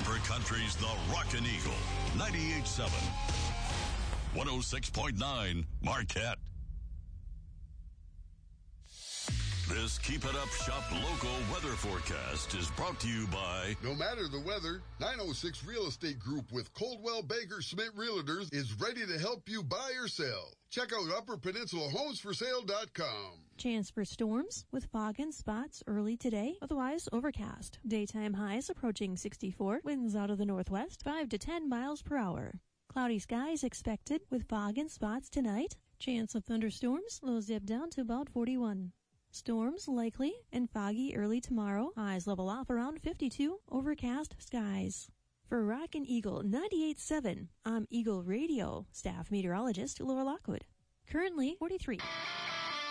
Upper Country's The Rockin' Eagle, 98.7, 106.9 Marquette. This Keep It Up Shop local weather forecast is brought to you by... No matter the weather, 906 Real Estate Group with Coldwell Banker Schmidt Realtors is ready to help you buy or sell. Check out UpperPeninsulaHomesForSale.com. Chance for storms with fog and spots early today, otherwise overcast. Daytime highs approaching 64, winds out of the northwest, 5 to 10 miles per hour. Cloudy skies expected with fog and spots tonight. Chance of thunderstorms, lows dip down to about 41. Storms likely and foggy early tomorrow. Highs level off around 52. Overcast skies. For Rockin' Eagle 98.7, I'm Eagle Radio staff meteorologist Laura Lockwood. Currently 43.